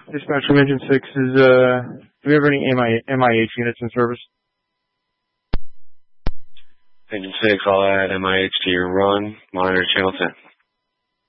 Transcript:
Dispatch from Engine 6 is, do we have any MIH units in service? Engine 6, I'll add MIH to your run. Monitor channel 10.